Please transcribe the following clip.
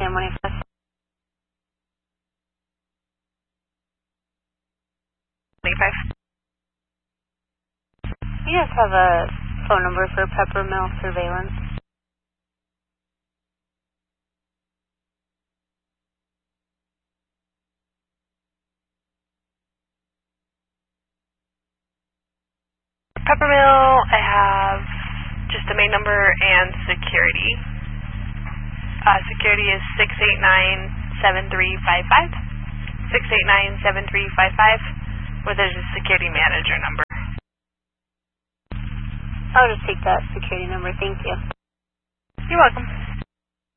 Sam 185. You guys have a phone number for Peppermill Surveillance? Peppermill, I have just the main number and security. Security is 689-7355. 689-7355, where there's a security manager number. I'll just take that security number. Thank you. You're welcome.